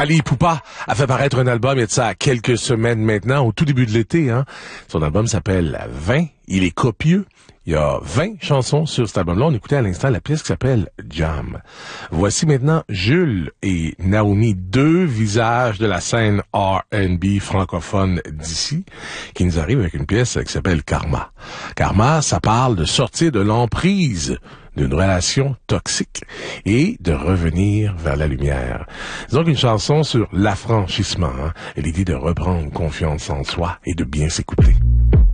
Fally Ipupa a fait paraître un album il y a de ça quelques semaines maintenant, au tout début de l'été. Son album s'appelle 20. Il est copieux. Il y a 20 chansons sur cet album-là. On écoutait à l'instant la pièce qui s'appelle Jam. Voici maintenant Jules et Naomi, deux visages de la scène R&B francophone d'ici, qui nous arrivent avec une pièce qui s'appelle Karma. Karma, ça parle de sortir de l'emprise d'une relation toxique et de revenir vers la lumière. C'est donc une chanson sur l'affranchissement et l'idée de reprendre confiance en soi et de bien s'écouter.